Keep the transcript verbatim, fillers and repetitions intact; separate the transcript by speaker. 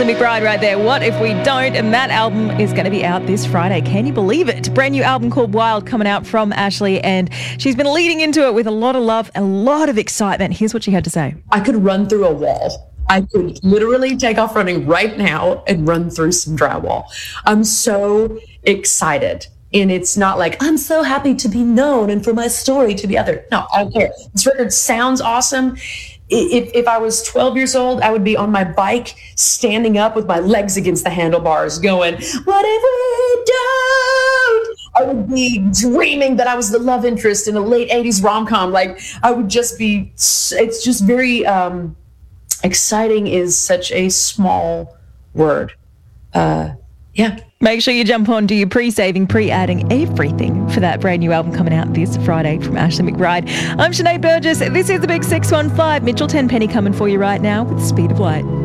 Speaker 1: Ashley McBryde right there. What If We Don't? And that album is going to be out this Friday. Can you believe it? Brand new album called Wild coming out from Ashley, and she's been leading into it with a lot of love, a lot of excitement. Here's what she had to say.
Speaker 2: I could run through a wall. I could literally take off running right now and run through some drywall. I'm so excited. And it's not like, I'm so happy to be known and for my story to be other. No, I don't care. This record sounds awesome. If, if I was twelve years old, I would be on my bike, standing up with my legs against the handlebars going, what if we don't? I would be dreaming that I was the love interest in a late eighties rom-com. Like, I would just be, it's just very um, exciting is such a small word. Uh, yeah.
Speaker 1: Make sure you jump on, do your pre-saving, pre-adding, everything for that brand new album coming out this Friday from Ashley McBryde. I'm Sinead Burgess. This is the Big six one five. Mitchell Tenpenny coming for you right now with Speed of Light.